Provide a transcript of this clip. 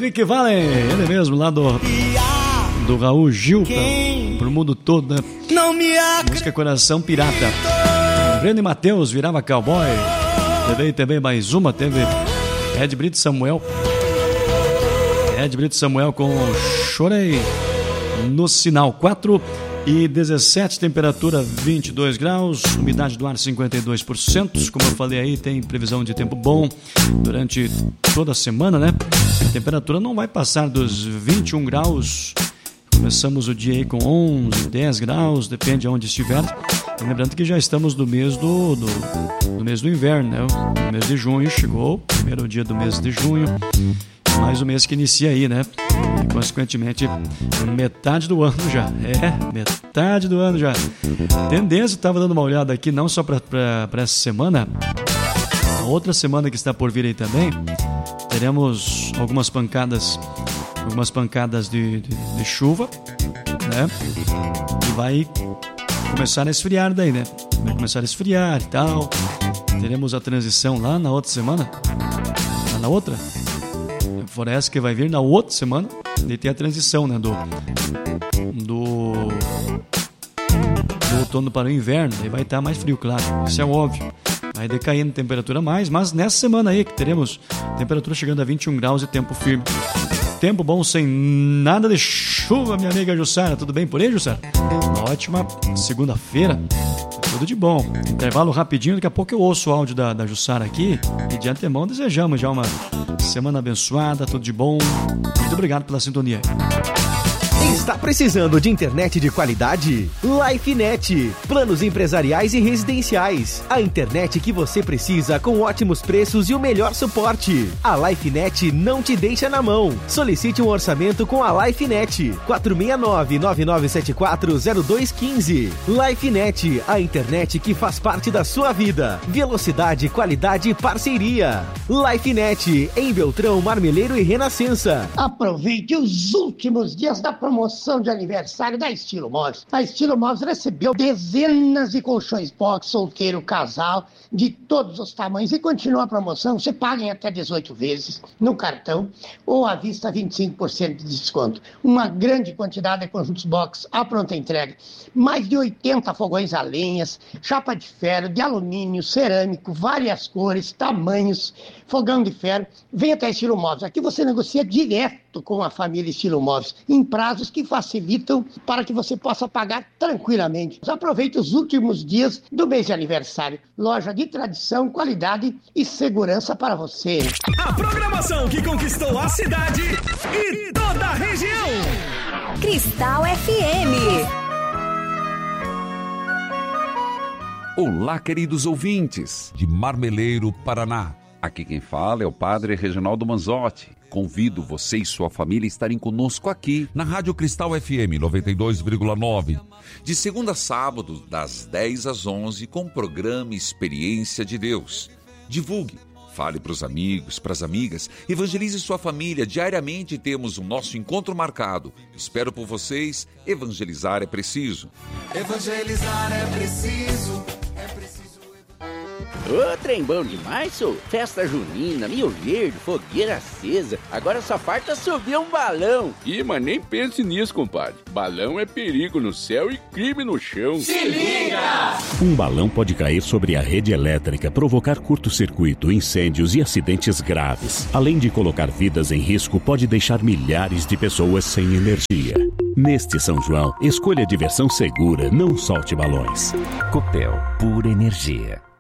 Clique Vale, ele mesmo, lá do Raul Gil, pro mundo todo, né? Música Coração Pirata. Breno e Matheus, Virava Cowboy. Teve também mais uma, teve Ed Brito Samuel. Ed Brito Samuel com Chorei no Sinal. 4:17, temperatura 22 graus, umidade do ar 52%. Como eu falei aí, tem previsão de tempo bom durante toda a semana, né? A temperatura não vai passar dos 21 graus. Começamos o dia aí com 11, 10 graus, depende de onde estiver. Lembrando que já estamos no mês do mês do inverno, né? O mês de junho chegou, primeiro dia do mês de junho. Mais o mês que inicia aí, né? E, consequentemente, metade do ano já. Metade do ano já. Tendência, estava dando uma olhada aqui, não só para essa semana. A outra semana que está por vir aí também, teremos algumas pancadas de chuva, né? E vai começar a esfriar daí, né? Vai começar a esfriar e tal. Teremos a transição lá na outra semana. Lá na outra? Floresta que vai vir na outra semana. E tem a transição, né? Do outono para o inverno. Aí vai estar mais frio, claro. Isso é óbvio. Vai decaindo a temperatura mais. Mas nessa semana aí que teremos temperatura chegando a 21 graus e tempo firme. Tempo bom sem nada de chuva, minha amiga Jussara. Tudo bem por aí, Jussara? Uma ótima segunda-feira. Tudo de bom. Intervalo rapidinho, daqui a pouco eu ouço o áudio da Jussara aqui. E de antemão desejamos já uma semana abençoada, tudo de bom. Muito obrigado pela sintonia. Está precisando de internet de qualidade? LifeNet. Planos empresariais e residenciais. A internet que você precisa com ótimos preços e o melhor suporte. A LifeNet não te deixa na mão. Solicite um orçamento com a LifeNet. 469-9974-0215. LifeNet, a internet que faz parte da sua vida. Velocidade, qualidade e parceria. LifeNet, em Beltrão, Marmeleiro e Renascença. Aproveite os últimos dias da promoção de aniversário da Estilo Móveis. A Estilo Móveis recebeu dezenas de colchões box, solteiro, casal, de todos os tamanhos, e continua a promoção. Você paga em até 18 vezes no cartão ou à vista 25% de desconto. Uma grande quantidade de conjuntos box à pronta entrega. Mais de 80 fogões a lenhas, chapa de ferro, de alumínio, cerâmico, várias cores, tamanhos, fogão de ferro. Vem até Estilo Móveis. Aqui você negocia direto com a família Estilo Móveis, em prazos que facilitam para que você possa pagar tranquilamente. Aproveite os últimos dias do mês de aniversário. Loja de tradição, qualidade e segurança para você. A programação que conquistou a cidade e toda a região. Cristal FM. Olá, queridos ouvintes de Marmeleiro, Paraná. Aqui quem fala é o Padre Reginaldo Manzotti. Convido você e sua família a estarem conosco aqui na Rádio Cristal FM 92,9. De segunda a sábado, das 10 às 11, com o programa Experiência de Deus. Divulgue, fale para os amigos, para as amigas, evangelize sua família. Diariamente temos o nosso encontro marcado. Espero por vocês. Evangelizar é preciso. Evangelizar é preciso. Ô, trem bom demais, sou. Festa junina, Rio Verde, fogueira acesa. Agora só falta subir um balão. Ih, mas nem pense nisso, compadre. Balão é perigo no céu e crime no chão. Se liga! Um balão pode cair sobre a rede elétrica, provocar curto-circuito, incêndios e acidentes graves. Além de colocar vidas em risco, pode deixar milhares de pessoas sem energia. Neste São João, escolha diversão segura, não solte balões. Copel, pura energia.